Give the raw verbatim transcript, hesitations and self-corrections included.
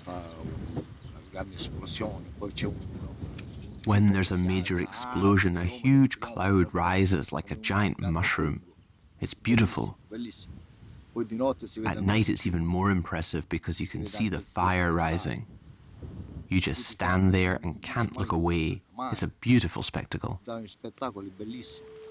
When there's a major explosion, a huge cloud rises like a giant mushroom. It's beautiful. At night, it's even more impressive because you can see the fire rising. You just stand there and can't look away. It's a beautiful spectacle.